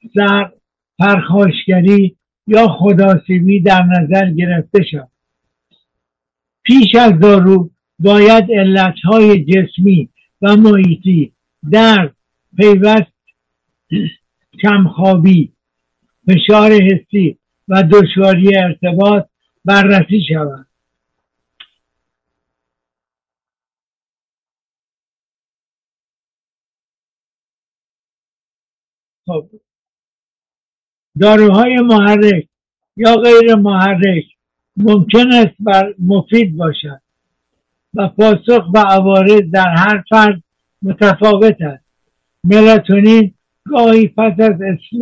سر، پرخاشگری یا خداسیبی در نظر گرفته شد. پیش از دارو باید علتهای جسمی و محیطی، درد، پیوست، کمخوابی، فشار حسی و دشواری ارتباط بررسی شود. خب، داروهای محرک یا غیر محرک ممکن است مفید باشد و پاسخ به عوارض در هر فرد متفاوت است. ملاتونین گاهی پس از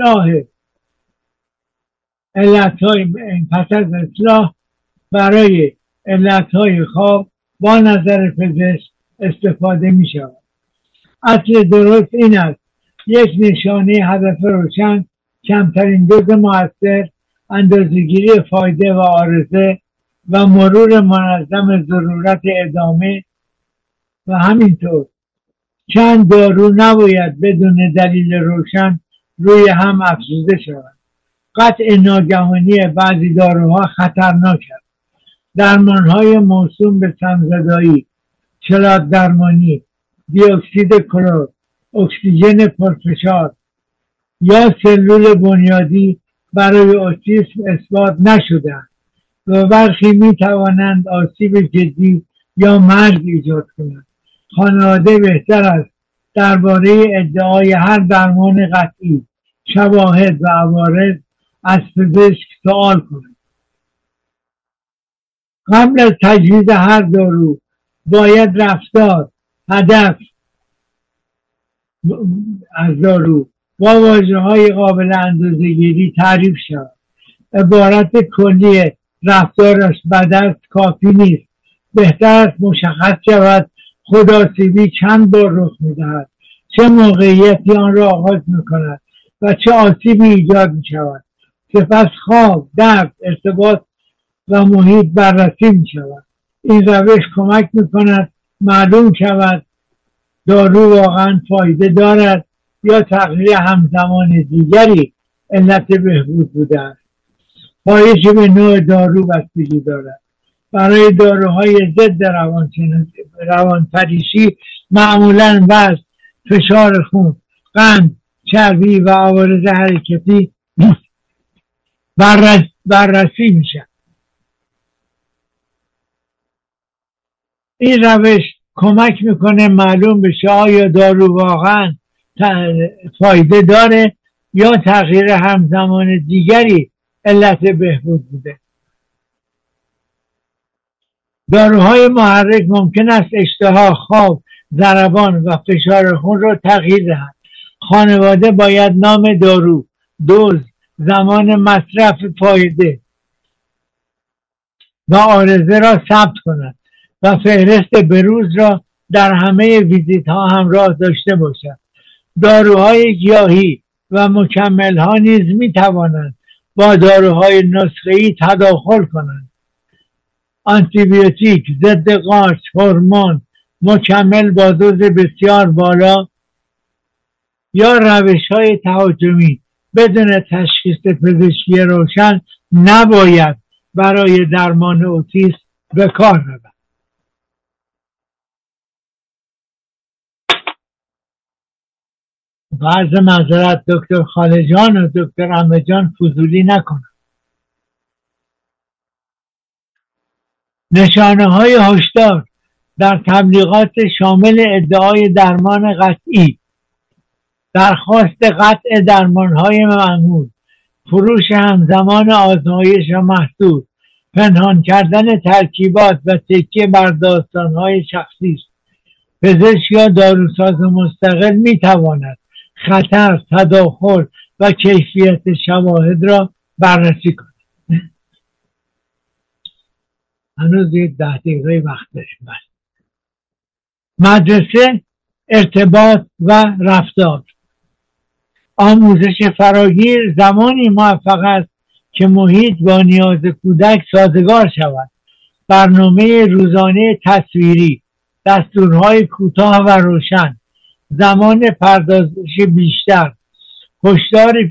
اصلاح برای علتهای خواب با نظر پزشک استفاده می شود. اصل درست این است: یک نشانه هدف روشن، کمترین دوز مؤثر، اندازه‌گیری فایده و عارضه و مرور منظم ضرورت ادامه و همینطور چند دارو نباید بدون دلیل روشن روی هم افزوده شود. قطع ناگهانی بعضی داروها خطرناک است. درمانهای موسوم به سمزدایی، چلاک درمانی، دیوکسید کلور، اکسیژن پرفشار یا سلول بنیادی برای اوتیسم اثبات نشده‌اند و برخی می توانند آسیب جدی یا مرگ ایجاد کنند. خانواده بهتر است درباره ادعای هر درمان قطعی، شواهد و عوارض از پزشک سوال کنند. قبل از تجویز هر دارو باید رفتار، هدف از دارو با واژه‌های قابل اندازه‌گیری تعریف شود. عبارت کلی رفتارش بد است کافی نیست. بهتر است مشخص شود خودآسیبی چند بار رخ می‌دهد، چه موقعیتی آن را آغاز می‌کند و چه آسیبی ایجاد می‌شود. سپس خواب، درد، ارتباط و محیط بررسی می‌شود. این روش کمک می‌کند معلوم شود دارو واقعا فایده دارد یا تغییر همزمان دیگری علت بهبود بوده است. پایش به نوع دارو بستگی دارد. برای داروهای ضد روانپریشی معمولاً وزن، فشار خون، قند، چربی و عوارض حرکتی بررسی میشه. این روش کمک میکنه معلوم بشه آیا دارو واقعا فایده داره یا تغییر همزمان دیگری علت بهبود بوده. داروهای محرک ممکن است اشتها، خواب، ضربان و فشار خون را تغییر دهند. خانواده باید نام دارو، دوز، زمان مصرف فایده و عارضه را ثبت کند و فهرست بروز را در همه ویزیت ها همراه داشته باشد. داروهای گیاهی و مکمل ها نیز می توانند با داروهای نسخه‌ای تداخل کنند. آنتیبیوتیک، ضد قارچ، هورمون، مکمل با دوز بسیار بالا یا روش‌های تهاجمی بدون تشخیص پزشکی روشن نباید برای درمان اوتیسم به کار رود. عرض معذرت دکتر خالجان و دکتر عمجان فضولی نکنند. نشانه های هشدار در تبلیغات شامل ادعای درمان قطعی، درخواست قطع درمان های معمول، فروش همزمان آزمایش و محصول، پنهان کردن ترکیبات و تکیه بر داستان های شخصی است. پزشک یا داروساز مستقل می تواند خطر، تداخل و کیفیت شواهد را بررسی کند. هنوز 10 دقیقه وقت داریم. مدرسه، ارتباط و رفتار. آموزش فراگیر زمانی موفق است که محیط با نیاز کودک سازگار شود. برنامه روزانه تصویری، دستورهای کوتاه و روشن، زمان پردازش بیشتر، هشدار